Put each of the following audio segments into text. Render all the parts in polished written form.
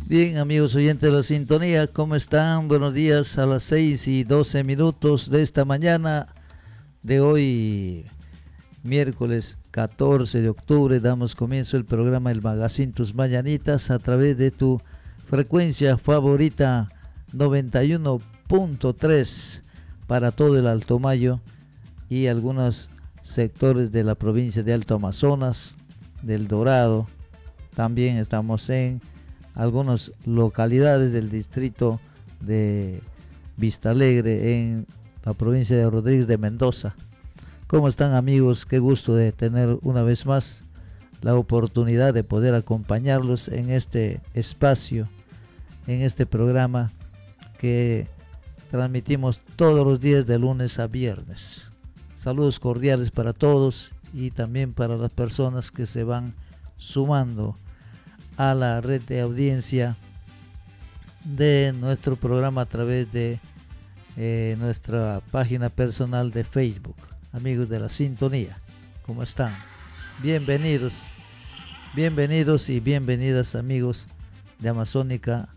Bien, amigos oyentes de la sintonía, ¿cómo están? Buenos días a las 6:12 de esta mañana de hoy, miércoles 14 de octubre. Damos comienzo al programa El Magazine Tus Mañanitas a través de tu frecuencia favorita 91.3 para todo el Alto Mayo y algunos sectores de la provincia de Alto Amazonas, del Dorado. También estamos en algunas localidades del distrito de Vista Alegre en la provincia de Rodríguez de Mendoza. ¿Cómo están, amigos? Qué gusto de tener una vez más la oportunidad de poder acompañarlos en este espacio, en este programa que transmitimos todos los días de lunes a viernes. Saludos cordiales para todos y también para las personas que se van sumando a la red de audiencia de nuestro programa a través de nuestra página personal de Facebook. Amigos de la sintonía, ¿cómo están? Bienvenidos y bienvenidas, amigos de Amazónica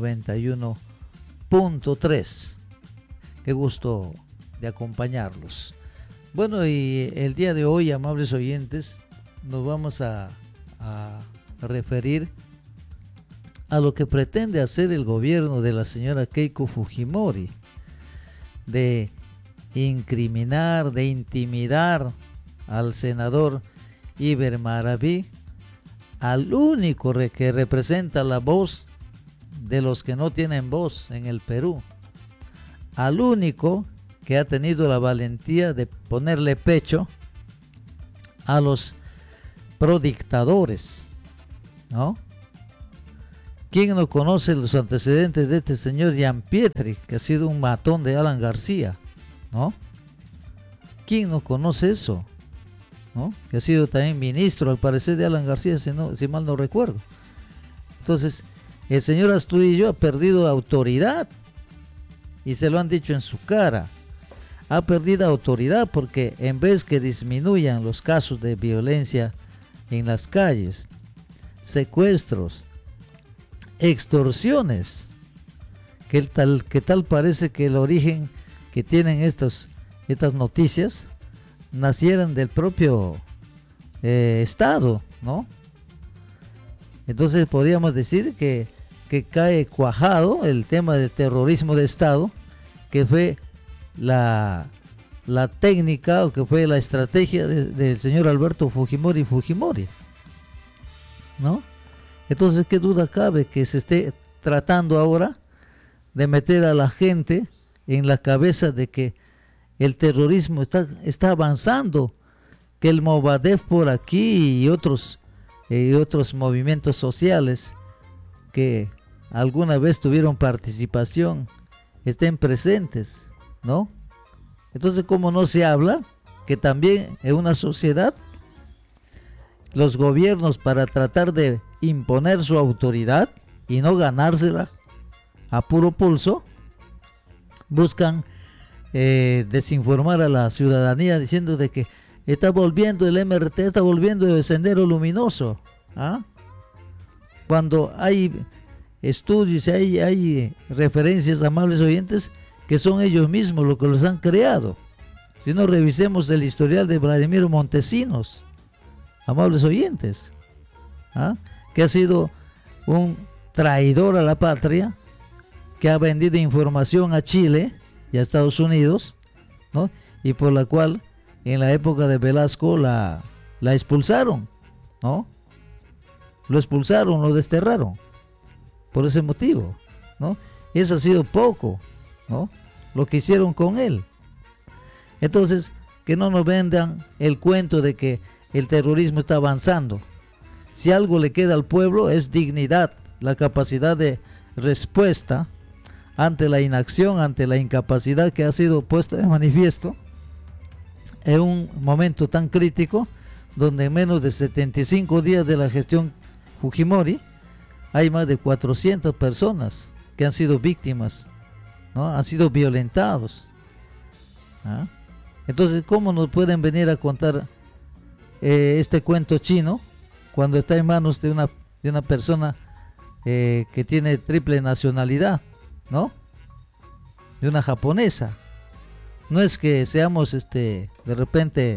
91.3. Qué gusto de acompañarlos. Bueno, y el día de hoy, amables oyentes, nos vamos a referir a lo que pretende hacer el gobierno de la señora Keiko Fujimori, de incriminar, de intimidar al senador Iber Maraví, al único que representa la voz de los que no tienen voz en el Perú, al único que ha tenido la valentía de ponerle pecho a los prodictadores, ¿no? ¿Quién no conoce los antecedentes de este señor Gianpietri, que ha sido un matón de Alan García, ¿no? ¿Quién no conoce eso? ¿No? Que ha sido también ministro, al parecer, de Alan García, si mal no recuerdo. Entonces, el señor Astudillo ha perdido autoridad, y se lo han dicho en su cara. Ha perdido autoridad porque en vez que disminuyan los casos de violencia en las calles, secuestros, extorsiones, que tal parece que el origen que tienen estas noticias nacieran del propio Estado, ¿no? Entonces podríamos decir que cae cuajado el tema del terrorismo de Estado, que fue la técnica, o que fue la estrategia del señor Alberto Fujimori, ¿no? Entonces, ¿qué duda cabe que se esté tratando ahora de meter a la gente en la cabeza de que el terrorismo está avanzando, que el Movadef por aquí y otros movimientos sociales que alguna vez tuvieron participación estén presentes, ¿no? Entonces, ¿cómo no se habla que también en una sociedad los gobiernos, para tratar de imponer su autoridad y no ganársela a puro pulso, buscan desinformar a la ciudadanía diciendo de que está volviendo el MRT, está volviendo el Sendero Luminoso, ¿ah? Cuando hay estudios, hay referencias, amables oyentes, que son ellos mismos los que los han creado. Si no, revisemos el historial de Vladimiro Montesinos, amables oyentes, ¿ah? Que ha sido un traidor a la patria, que ha vendido información a Chile y a Estados Unidos, ¿no? Y por la cual en la época de Velasco la expulsaron, ¿no? Lo expulsaron, lo desterraron por ese motivo, ¿no? Y eso ha sido poco, ¿no? Lo que hicieron con él. Entonces, que no nos vendan el cuento de que el terrorismo está avanzando. Si algo le queda al pueblo es dignidad, la capacidad de respuesta ante la inacción, ante la incapacidad que ha sido puesta de manifiesto en un momento tan crítico, donde en menos de 75 días de la gestión Fujimori hay más de 400 personas que han sido víctimas, ¿no? Han sido violentados, ¿ah? Entonces, ¿cómo nos pueden venir a contar este cuento chino cuando está en manos de una persona que tiene triple nacionalidad, ¿no? De una japonesa. No es que seamos de repente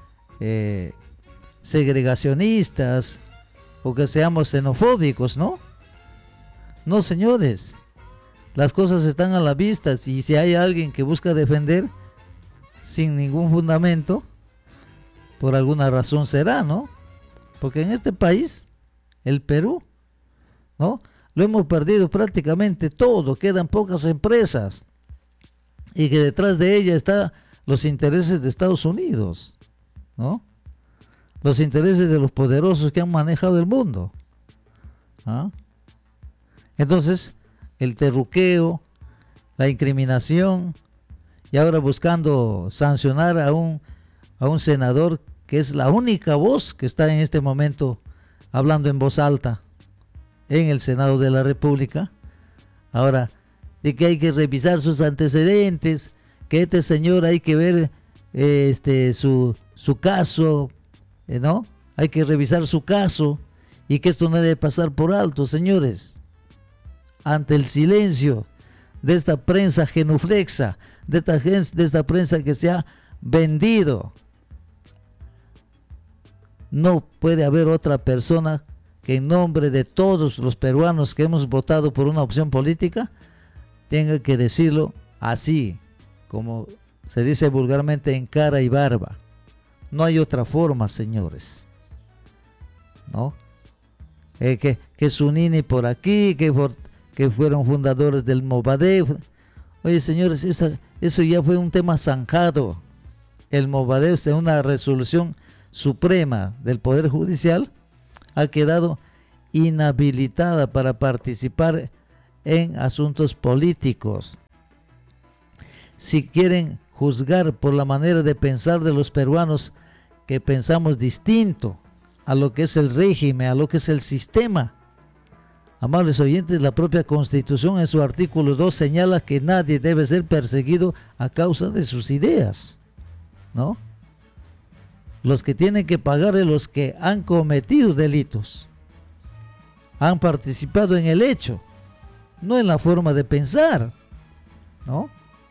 segregacionistas o que seamos xenofóbicos, ¿no? No, señores, las cosas están a la vista, y si hay alguien que busca defender sin ningún fundamento, por alguna razón será, ¿no? Porque en este país, el Perú, ¿no?, lo hemos perdido prácticamente todo, quedan pocas empresas, y que detrás de ella están los intereses de Estados Unidos, ¿no? Los intereses de los poderosos que han manejado el mundo. ¿Ah? Entonces, el terruqueo, la incriminación, y ahora buscando sancionar a un senador que es la única voz que está en este momento hablando en voz alta en el Senado de la República. Ahora, de que hay que revisar sus antecedentes, que este señor hay que ver su caso, ¿no? Hay que revisar su caso, y que esto no debe pasar por alto, señores. Ante el silencio de esta prensa genuflexa, de esta prensa que se ha vendido, no puede haber otra persona que en nombre de todos los peruanos que hemos votado por una opción política tenga que decirlo así, como se dice vulgarmente, en cara y barba. No hay otra forma, señores, ¿no? Que Zunini por aquí, que fueron fundadores del Movadef. Oye, señores, eso ya fue un tema zanjado. El Movadef, en una resolución suprema del Poder Judicial, ha quedado inhabilitada para participar en asuntos políticos. Si quieren juzgar por la manera de pensar de los peruanos, que pensamos distinto a lo que es el régimen, a lo que es el sistema, amables oyentes, la propia Constitución en su artículo 2 señala que nadie debe ser perseguido a causa de sus ideas, ¿no? Los que tienen que pagar son los que han cometido delitos, han participado en el hecho, no en la forma de pensar, ¿no?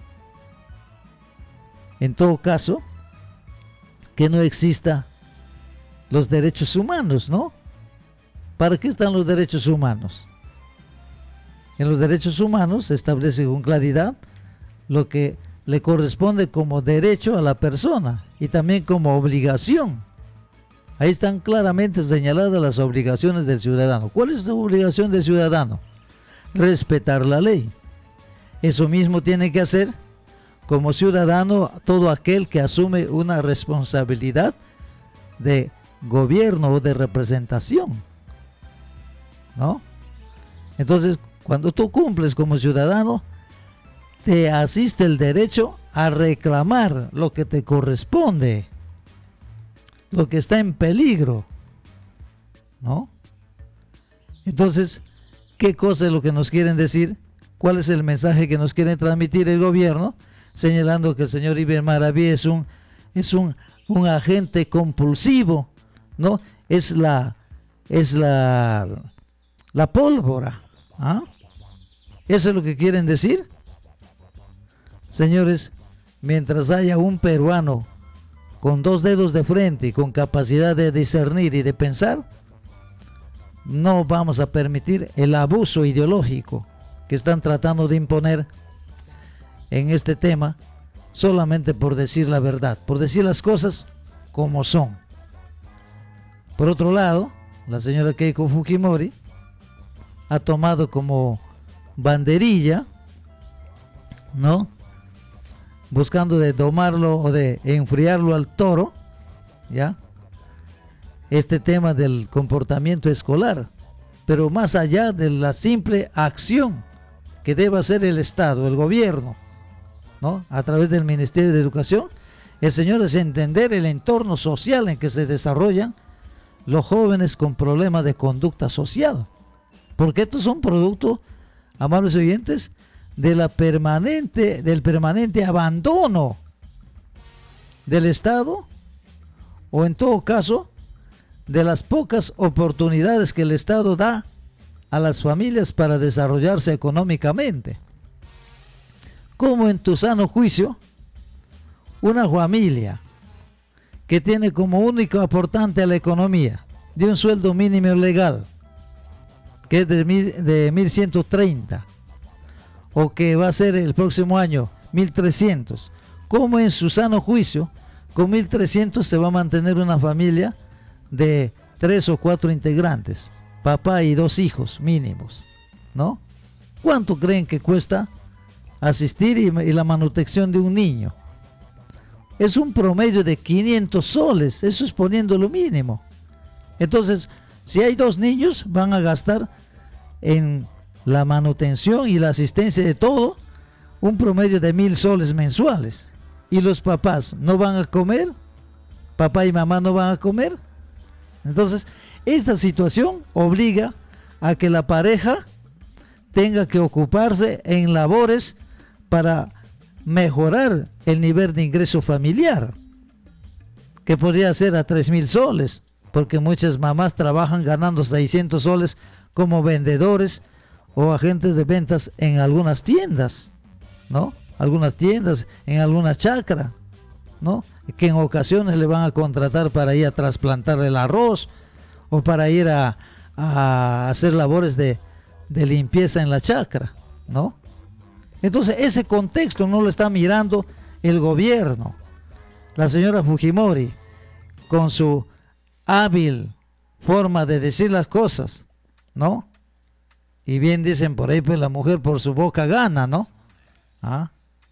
En todo caso, que no exista los derechos humanos, ¿no? ¿Para qué están los derechos humanos? En los derechos humanos se establece con claridad lo que le corresponde como derecho a la persona y también como obligación. Ahí están claramente señaladas las obligaciones del ciudadano. ¿Cuál es la obligación del ciudadano? Respetar la ley. Eso mismo tiene que hacer como ciudadano todo aquel que asume una responsabilidad de gobierno o de representación, ¿no? Entonces, cuando tú cumples como ciudadano, te asiste el derecho a reclamar lo que te corresponde, lo que está en peligro, ¿no? Entonces, ¿qué cosa es lo que nos quieren decir? ¿Cuál es el mensaje que nos quiere transmitir el gobierno? Señalando que el señor Iber Maraví es un agente compulsivo, ¿no? Es la pólvora, ¿ah? ¿Eso es lo que quieren decir? Señores, mientras haya un peruano con dos dedos de frente y con capacidad de discernir y de pensar, no vamos a permitir el abuso ideológico que están tratando de imponer en este tema, solamente por decir la verdad, por decir las cosas como son. Por otro lado, la señora Keiko Fujimori ha tomado como banderilla, ¿no?, buscando de domarlo o de enfriarlo al toro, ¿ya?, este tema del comportamiento escolar, pero más allá de la simple acción que debe hacer el Estado, el gobierno, ¿no?, a través del Ministerio de Educación, el señor es entender el entorno social en que se desarrollan los jóvenes con problemas de conducta social, porque estos son productos, amables oyentes, del permanente abandono del Estado, o en todo caso de las pocas oportunidades que el Estado da a las familias para desarrollarse económicamente. ¿Cómo en tu sano juicio una familia que tiene como único aportante a la economía de un sueldo mínimo legal, que es de 1.130, o que va a ser el próximo año 1.300, cómo en su sano juicio con 1.300 se va a mantener una familia de 3 o 4 integrantes, papá y 2 hijos mínimos, ¿no? ¿Cuánto creen que cuesta asistir y la manutención de un niño? Es un promedio de 500 soles, eso es poniendo lo mínimo. Entonces, si hay 2 niños, van a gastar en la manutención y la asistencia de todo un promedio de 1.000 soles mensuales. Y los papás no van a comer, papá y mamá no van a comer. Entonces, esta situación obliga a que la pareja tenga que ocuparse en labores para mejorar el nivel de ingreso familiar, que podría ser a 3.000 soles, porque muchas mamás trabajan ganando 600 soles como vendedores o agentes de ventas en algunas tiendas, ¿no? Algunas tiendas, en alguna chacra, ¿no? Que en ocasiones le van a contratar para ir a trasplantar el arroz o para ir a hacer labores de limpieza en la chacra, ¿no? Entonces ese contexto no lo está mirando el gobierno. La señora Fujimori, con su hábil forma de decir las cosas, ¿no? Y bien dicen por ahí, pues la mujer por su boca gana, ¿no? ¿Ah?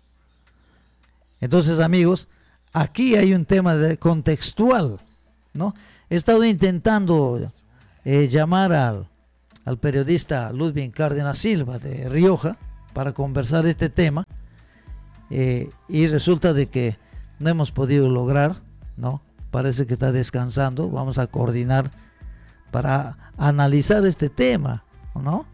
Entonces, amigos, aquí hay un tema contextual, ¿no? He estado intentando llamar al periodista Ludwig Cárdenas Silva de Rioja para conversar este tema, y resulta de que no hemos podido lograr, ¿no? Parece que está descansando. Vamos a coordinar para analizar este tema, ¿no?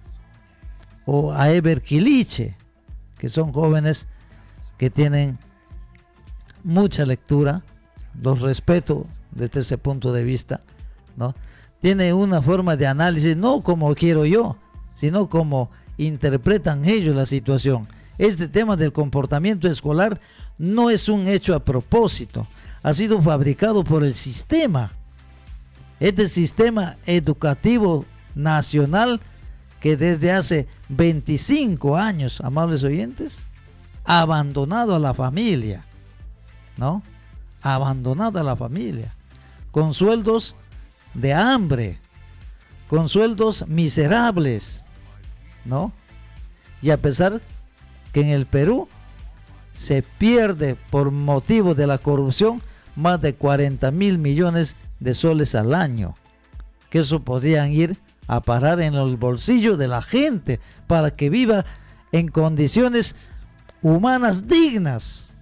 O a Eber Kiliche, que son jóvenes que tienen mucha lectura, los respeto desde ese punto de vista, ¿no? Tiene una forma de análisis, no como quiero yo, sino como interpretan ellos la situación. Este tema del comportamiento escolar no es un hecho a propósito, ha sido fabricado por el sistema. Este sistema educativo nacional que desde hace 25 años, amables oyentes, ha abandonado a la familia, ¿no? Abandonado a la familia, con sueldos de hambre, con sueldos miserables, ¿no? Y a pesar que en el Perú se pierde por motivo de la corrupción más de 40.000 millones de soles al año, que eso podrían ir a parar en el bolsillo de la gente para que viva en condiciones humanas dignas.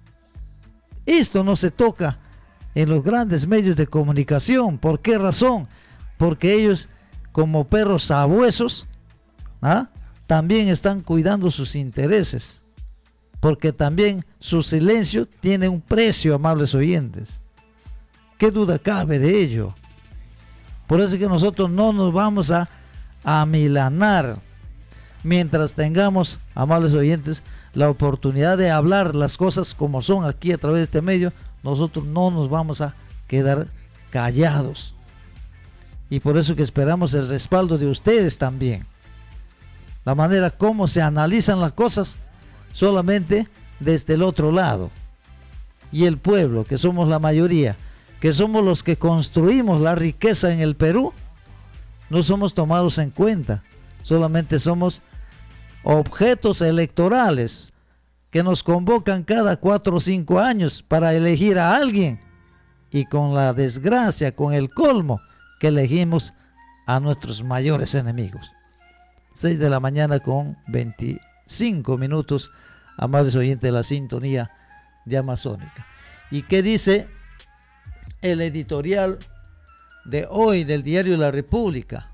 Esto no se toca en los grandes medios de comunicación. ¿Por qué razón? Porque ellos, como perros sabuesos, también están cuidando sus intereses, porque también su silencio tiene un precio, amables oyentes. ¿Qué duda cabe de ello? Por eso es que nosotros no nos vamos a amilanar mientras tengamos, amables oyentes, la oportunidad de hablar las cosas como son aquí a través de este medio. Nosotros no nos vamos a quedar callados, y por eso que esperamos el respaldo de ustedes también. La manera como se analizan las cosas solamente desde el otro lado, y el pueblo, que somos la mayoría, que somos los que construimos la riqueza en el Perú, no somos tomados en cuenta. Solamente somos objetos electorales que nos convocan cada 4 o 5 años para elegir a alguien, y con la desgracia, con el colmo, que elegimos a nuestros mayores enemigos. 6 de la mañana con 25 minutos, amables oyentes de la sintonía de Amazónica. ¿Y qué dice el editorial de hoy del diario La República?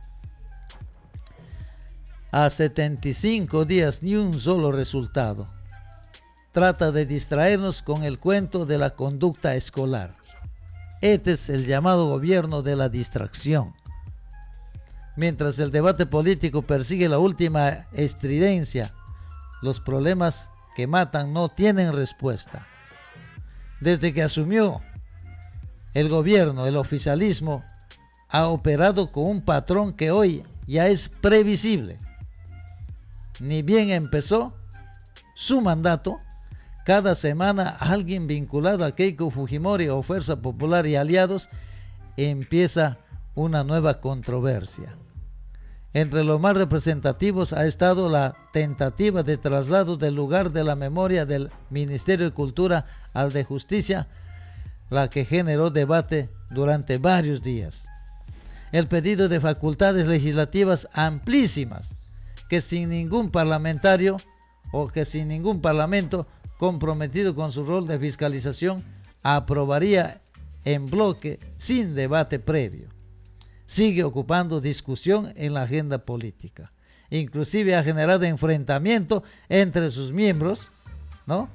A 75 días ni un solo resultado. Trata de distraernos con el cuento de la conducta escolar. Este es el llamado gobierno de la distracción. Mientras el debate político persigue la última estridencia, los problemas que matan no tienen respuesta. Desde que asumió el gobierno, el oficialismo ha operado con un patrón que hoy ya es previsible. Ni bien empezó su mandato, cada semana alguien vinculado a Keiko Fujimori o Fuerza Popular y aliados empieza una nueva controversia. Entre los más representativos ha estado la tentativa de traslado del lugar de la memoria del Ministerio de Cultura al de Justicia, la que generó debate durante varios días. El pedido de facultades legislativas amplísimas, que sin ningún parlamentario o que sin ningún parlamento comprometido con su rol de fiscalización aprobaría en bloque sin debate previo, sigue ocupando discusión en la agenda política. Inclusive ha generado enfrentamiento entre sus miembros, ¿no?,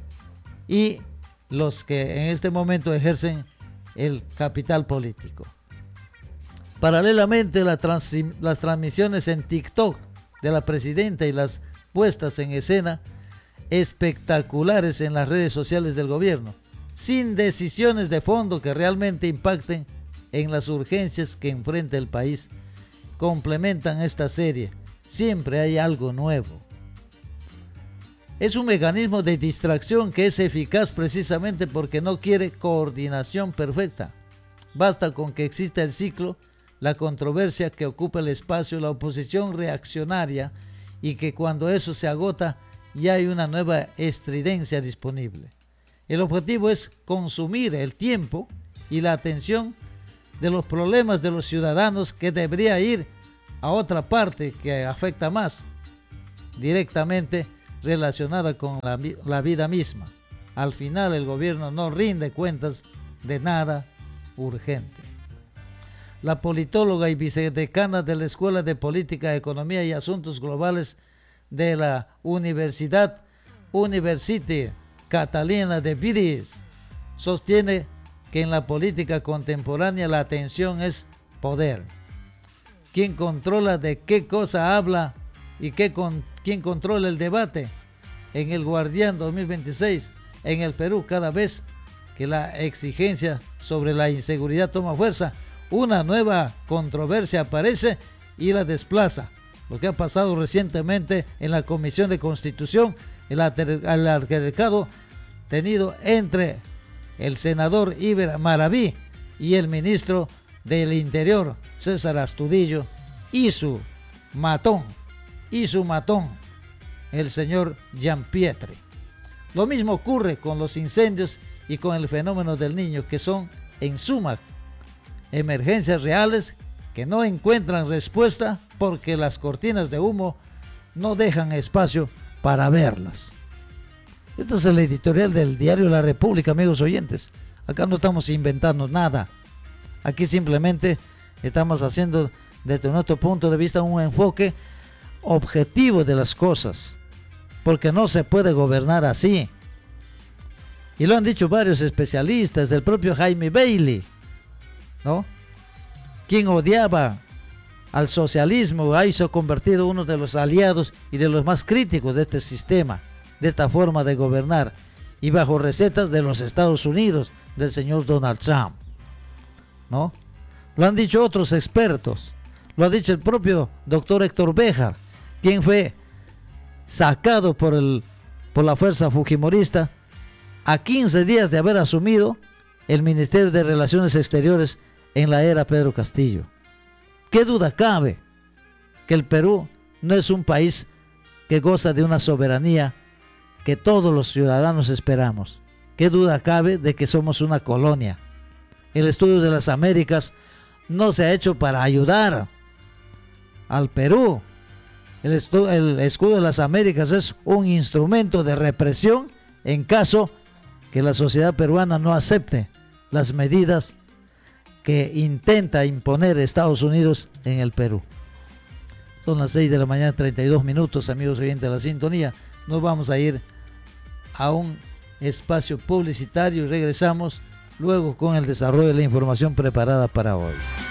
y los que en este momento ejercen el capital político. Paralelamente, las transmisiones en TikTok de la presidenta y las puestas en escena espectaculares en las redes sociales del gobierno, sin decisiones de fondo que realmente impacten en las urgencias que enfrenta el país, complementan esta serie. Siempre hay algo nuevo. Es un mecanismo de distracción que es eficaz precisamente porque no quiere coordinación perfecta. Basta con que exista el ciclo, la controversia que ocupa el espacio, la oposición reaccionaria, y que cuando eso se agota ya hay una nueva estridencia disponible. El objetivo es consumir el tiempo y la atención de los problemas de los ciudadanos, que debería ir a otra parte que afecta más directamente relacionada con la vida misma. Al final el gobierno no rinde cuentas de nada urgente. La politóloga y vicedecana de la Escuela de Política, Economía y Asuntos Globales de la University Catalina de Viris sostiene que en la política contemporánea la atención es poder. ¿Quién controla de qué cosa habla y quién controla el debate? En el Guardián 2026, en el Perú, cada vez que la exigencia sobre la inseguridad toma fuerza, una nueva controversia aparece y la desplaza. Lo que ha pasado recientemente en la Comisión de Constitución, el altercado tenido entre el senador Iber Maraví y el ministro del Interior, César Astudillo, y su matón, el señor Gianpietri. Lo mismo ocurre con los incendios y con el fenómeno del Niño, que son en suma emergencias reales que no encuentran respuesta porque las cortinas de humo no dejan espacio para verlas. Este es el editorial del diario La República, amigos oyentes. Acá no estamos inventando nada. Aquí simplemente estamos haciendo desde nuestro punto de vista un enfoque objetivo de las cosas, porque no se puede gobernar así. Y lo han dicho varios especialistas, el propio Jaime Bailey, ¿no?, quien odiaba al socialismo, ha sido convertido uno de los aliados y de los más críticos de este sistema, de esta forma de gobernar, y bajo recetas de los Estados Unidos, del señor Donald Trump, ¿no? Lo han dicho otros expertos, lo ha dicho el propio doctor Héctor Béjar, quien fue sacado por la fuerza fujimorista a 15 días de haber asumido el Ministerio de Relaciones Exteriores en la era Pedro Castillo. ¿Qué duda cabe que el Perú no es un país que goza de una soberanía que todos los ciudadanos esperamos? ¿Qué duda cabe de que somos una colonia? El estudio de las Américas no se ha hecho para ayudar al Perú. El escudo de las Américas es un instrumento de represión en caso que la sociedad peruana no acepte las medidas que intenta imponer Estados Unidos en el Perú. Son las 6 de la mañana, 32 minutos, amigos oyentes de la sintonía. Nos vamos a ir a un espacio publicitario y regresamos luego con el desarrollo de la información preparada para hoy.